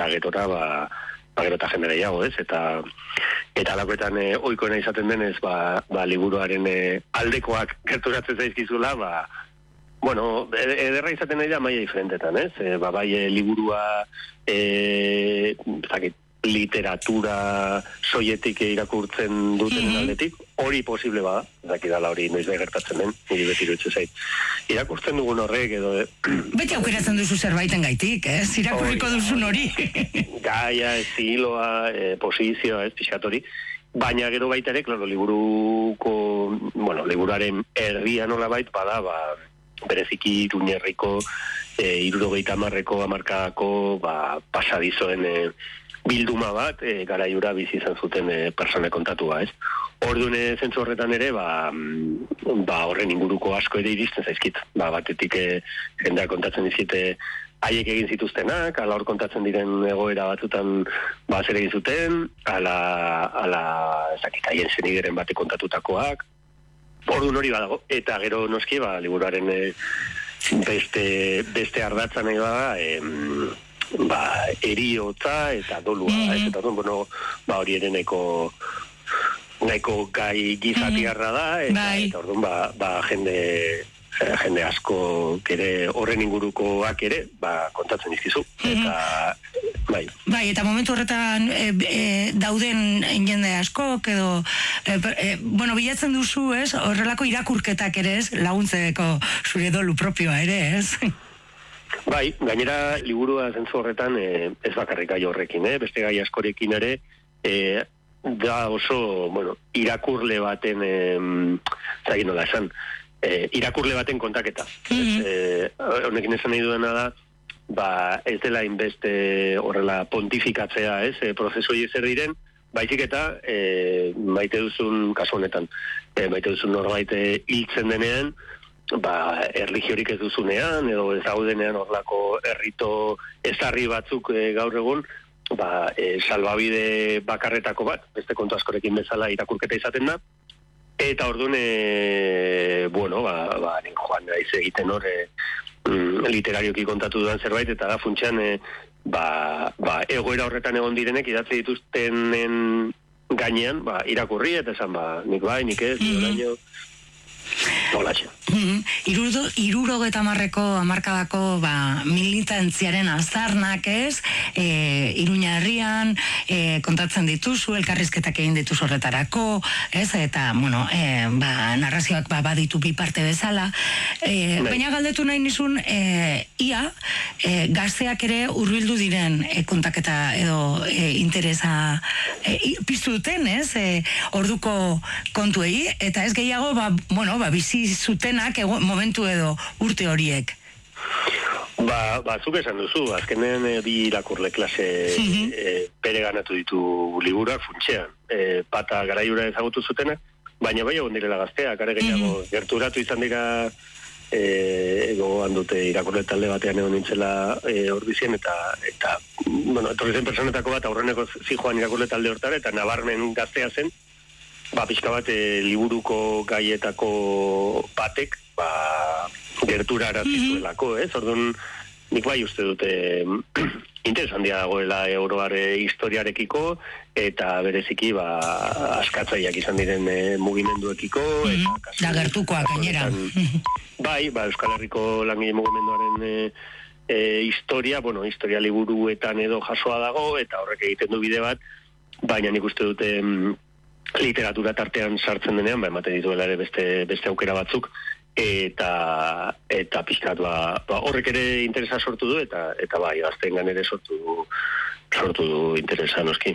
eta getora, gero eta jende gehiago, ez? Eta alakoetan ohikoena izaten denez, liburuaren aldekoak gerturatzen zaizkizula, bueno, ederra izaten nahi da maila diferentetan, ez? Bai, liburua, literatura soietik irakurtzen duten aldetik, hori posible bada, dakidala hori noiz bai gertatzen den, niri beti iruditzen zait. Irakurtzen dugun horrek edo... Beti aukeratzen duzu zerbaiten gaitik, ez? Irakurriko duzun hori. Gaia, estiloa, posizioa, ez, pixkat hori. Baina gero baita ere, klaro, liburuaren erdia nola bait, bada, bereziki Iruñerriko, 70ko hamarkadako pasadizoen bilduma bat, garaiura bizi izan zuten persona kontatua, ez? Orduan zentzu horretan ere, horren inguruko asko ere iristen zaizkit. Batetik jendeak kontatzen dizkite haiek egin zituztenak, ala hor kontatzen diren egoera batzutan zer egin zuten, ala haien zenigeren bate kontatutakoak. Orduan hori badago, eta gero noski, liburuaren beste ardatza nahi bada, eriotza eta dolua, eta hori ere nahiko gai gizatiarra da, eta orduan jende asko ere horren ingurukoak ere kontatzen dizkizu, eta Bai, eta momentu horretan dauden jende askok edo bilatzen duzu, ez? Horrelako irakurketak ere, ez? Laguntzeko zure dolu propioa ere, ez? Bai, gainera liburua zentzu horretan ez bakarrik gai horrekin, beste gai askorekin ere da oso, irakurle baten zagin nola esan, irakurle baten kontaketa. Honekin esan nahi duena da, ez dela inbeste horrela pontifikatzea, ez, prozesoi ezer diren, baizik eta maite duzun, kasu honetan, maite duzun norbait hiltzen denean, erlijiorik ez duzunean, edo ez daudenean horrelako errito ezarri batzuk gaur egun, salbabide bakarretako bat, beste kontu askorekin bezala irakurketa izaten da, eta orduan, joan naiz egiten hor, literarioki kontatu dudan zerbait, eta da funtsean egoera horretan egon direnek idatzi dituztenen gainean, irakurri, eta esan, nik nik ez, oraino, holatxe. 70ko hamarkadako militantziaren aztarnak, ez? Iruña herrian kontatzen dituzu, elkarrizketak egin dituzu horretarako, ez? Eta, narrazioak baditu bi parte bezala. Baina galdetu nahi nizun, ia, gazteak ere hurbildu diren kontaketa edo interesa piztu duten, ez? Orduko kontuei, eta ez gehiago, bizi zutenak momentu edo urte horiek. Zuk esan duzu, azkenean bi irakurle klase bere ganatu ditu liburuak funtsean. Bata garaiura ezagutu zutenak, baina bai egon direla gazteak, are gehiago gerturatu izan dira gogoan dute irakurle talde batean egon nintzela hor bizien, eta etorri zen personetako bat aurreneko zijoan irakurle talde hortara, eta nabarmen gaztea zen, pixka bat liburuko gaietako batek gertura arazizuelako, ez? Orduan, nik bai uste dute interesandia dagoela oroare historiarekiko, eta bereziki askatzaileak izan diren mugimenduekiko. Da gertukoak gainera. Bai, Euskal Herriko langile mugimenduaren historia liburuetan edo jasoa dago, eta horrek egiten du bide bat, baina nik uste dute literatura tartean sartzen denean, ematen dituela ere beste aukera batzuk, eta pixkat horrek ere interesa sortu du, eta gazteengan ere sortu du interesa noski.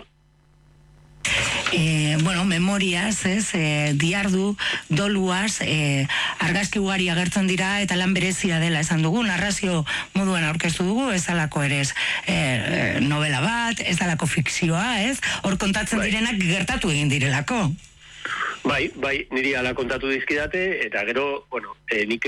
Memoriaz, ez, diardu, doluaz, argazki ugari agertzen dira, eta lan berezia dela esan dugu, narrazio moduan aurkeztu dugu, ez dalako ere novela bat, ez dalako fikzioa, ez, hor kontatzen direnak gertatu egin direlako. Bai, niri ala kontatu dizkidate, eta gero, nik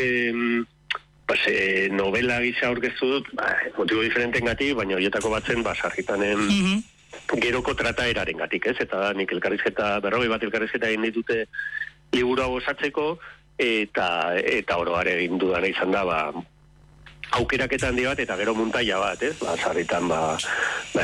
novela gisa aurkeztu dut, motibo diferentengatik, baina horietako batzen, sarritanen geroko trataeraren gatik, ez? Eta nik elkarrizketa, 40 bat elkarrizketa egin ditute liburu hau osatzeko, eta oroare egin dudana izan da, aukeraketan handi bat, eta gero muntaia bat, ez? Sarritan,